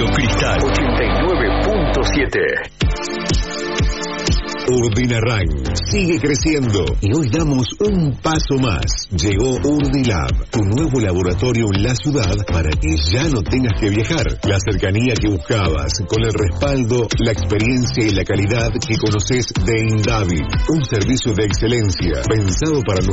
Radio Cristal 89.7. Urdinarran sigue creciendo y hoy damos un paso más. Llegó Urdilab, tu nuevo laboratorio en la ciudad para que ya no tengas que viajar. La cercanía que buscabas, con el respaldo, la experiencia y la calidad que conoces de Indavi. Un servicio de excelencia pensado para